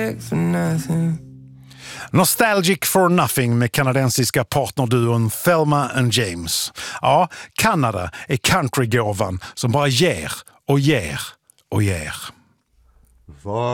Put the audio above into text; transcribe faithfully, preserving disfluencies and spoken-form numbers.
For nothing. Nostalgic for Nothing med kanadensiska partnerduon Thelma and James. Ja, Kanada är countrygåvan som bara ger och ger och ger.